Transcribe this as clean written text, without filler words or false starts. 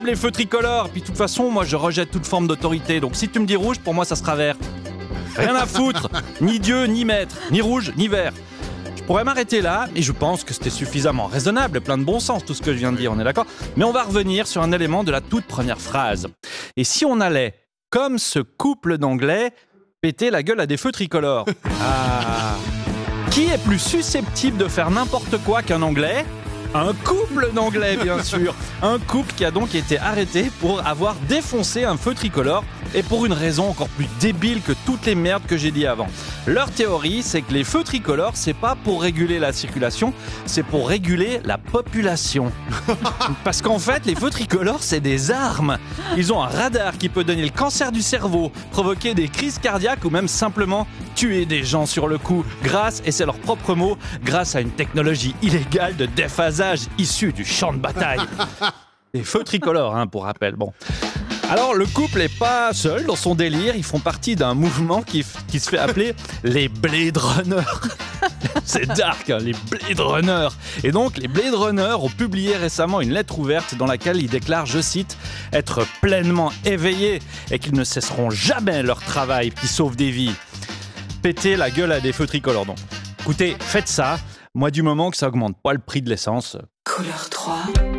les feux tricolores. Puis de toute façon, moi je rejette toute forme d'autorité. Donc si tu me dis rouge, pour moi ça sera vert. Rien à foutre. Ni Dieu, ni maître. Ni rouge, ni vert. Je pourrais m'arrêter là, et je pense que c'était suffisamment raisonnable, plein de bon sens tout ce que je viens de dire, on est d'accord ? Mais on va revenir sur un élément de la toute première phrase. Et si on allait, comme ce couple d'Anglais, péter la gueule à des feux tricolores ? Qui est plus susceptible de faire n'importe quoi qu'un Anglais ? Un couple d'Anglais, bien sûr. Un couple qui a donc été arrêté pour avoir défoncé un feu tricolore, et pour une raison encore plus débile que toutes les merdes que j'ai dit avant. Leur théorie, c'est que les feux tricolores, c'est pas pour réguler la circulation, c'est pour réguler la population. Parce qu'en fait, les feux tricolores, c'est des armes. Ils ont un radar qui peut donner le cancer du cerveau, provoquer des crises cardiaques ou même simplement tuer des gens sur le coup, grâce, et c'est leur propre mot, grâce à une technologie illégale de déphasage issue du champ de bataille. Des feux tricolores, pour rappel. Bon. Alors, le couple n'est pas seul dans son délire. Ils font partie d'un mouvement qui se fait appeler les Blade Runners. C'est dark, les Blade Runners. Et donc, les Blade Runners ont publié récemment une lettre ouverte dans laquelle ils déclarent, je cite, « être pleinement éveillés et qu'ils ne cesseront jamais leur travail qui sauve des vies. » Péter la gueule à des feux tricolores, donc. Écoutez, faites ça. Moi, du moment que ça augmente pas le prix de l'essence. Couleur 3.